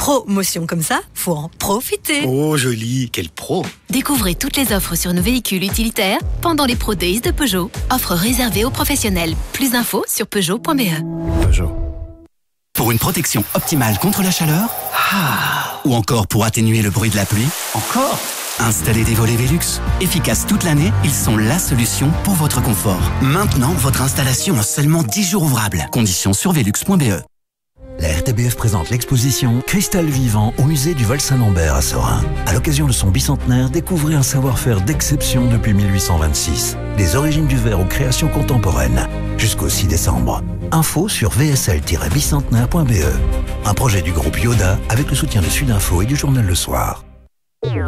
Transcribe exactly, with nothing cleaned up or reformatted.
promotion comme ça, faut en profiter. Oh joli, quel pro! Découvrez toutes les offres sur nos véhicules utilitaires pendant les Pro Days de Peugeot. Offre réservée aux professionnels. Plus d'infos sur peugeot point b e. Peugeot. Pour une protection optimale contre la chaleur, Ah. ou encore pour atténuer le bruit de la pluie, Encore? installez des volets Velux. Efficaces toute l'année, ils sont la solution pour votre confort. Maintenant, votre installation en seulement dix jours ouvrables. Conditions sur velux point b e. La R T B F présente l'exposition Cristal vivant au musée du Val-Saint-Lambert à Sorin. À l'occasion de son bicentenaire, découvrez un savoir-faire d'exception depuis mille huit cent vingt-six. Des origines du verre aux créations contemporaines. Jusqu'au six décembre. Info sur v s l tiret bicentenaire point b e. Un projet du groupe Yoda avec le soutien de Sudinfo et du journal Le Soir.